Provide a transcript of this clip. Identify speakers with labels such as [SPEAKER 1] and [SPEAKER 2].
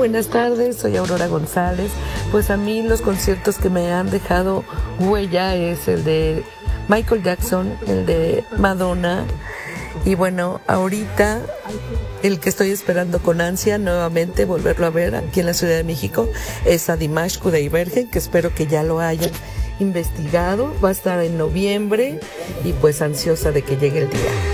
[SPEAKER 1] buenas tardes, soy Aurora González. Pues a mí los conciertos que me han dejado huella es el de Michael Jackson, el de Madonna, y bueno, ahorita el que estoy esperando con ansia nuevamente volverlo a ver aquí en la Ciudad de México es a Dimash Kudaibergen, que espero que ya lo hayan investigado. Va a estar en noviembre y pues ansiosa de que llegue el día.